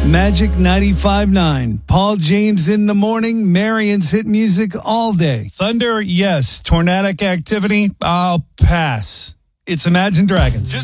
Magic 95.9. Paul James in the morning. Marion's hit music all day. Thunder, yes. Tornadic activity, I'll pass. It's Imagine Dragons.